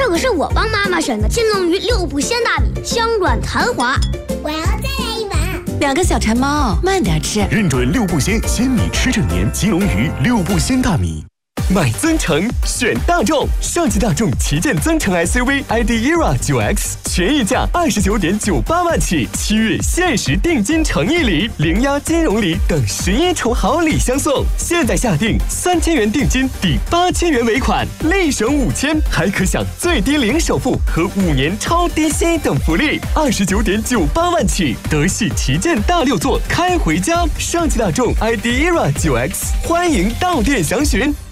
可是我帮妈妈选的金龙鱼6步鲜大米，香软弹滑。 我要再来一碗。 2个小馋猫，慢点吃。 认准6步鲜，鲜米吃整年。金龙鱼6步鲜大米。 买增程选大众，上汽大众旗舰增程 SUV ID ERA 9X， 权益价29.98万起，7月限时定金诚意礼、零押金融礼等11重好礼相送。现在下定3000元定金，抵8000元尾款，立省5000，还可享最低零首付和5年超低息等福利。29.98万起，德系旗舰大6座开回家。上汽大众 ID ERA 9X， 欢迎到店详询。